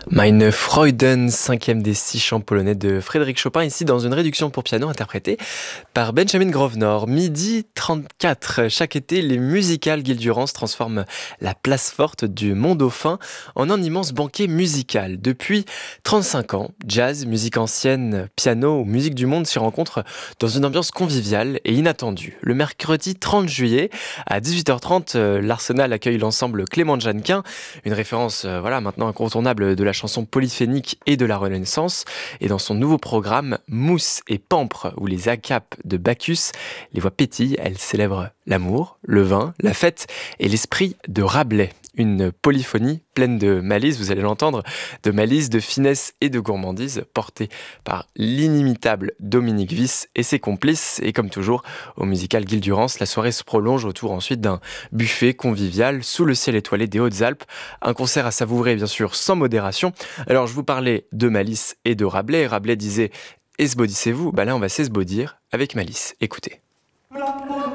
Meine Freuden, cinquième des 6 chants polonais de Frédéric Chopin, ici dans une réduction pour piano interprétée par Benjamin Grosvenor. Midi 34. Chaque été, les musicales Guil-Durance transforment la place forte du Mont-Dauphin en un immense banquet musical. Depuis 35 ans, jazz, musique ancienne, piano ou musique du monde s'y rencontrent dans une ambiance conviviale et inattendue. Le mercredi 30 juillet, à 18h30, l'Arsenal accueille l'ensemble Clément Jeannequin, une référence maintenant incontournable de la chanson polyphénique et de la Renaissance. Et dans son nouveau programme Mousse et Pampre, où les acapes de Bacchus, les voix pétillent, elles célèbrent l'amour, le vin, la fête et l'esprit de Rabelais. Une polyphonie pleine de malice, vous allez l'entendre, de malice, de finesse et de gourmandise, portée par l'inimitable Dominique Viss et ses complices. Et comme toujours, au musical Guil-Durance, la soirée se prolonge autour ensuite d'un buffet convivial sous le ciel étoilé des Hautes-Alpes. Un concert à savourer, bien sûr, sans modération. Alors, je vous parlais de malice et de Rabelais. Rabelais disait « Esbaudissez-vous ». Là, on va s'esbaudir avec malice. Écoutez.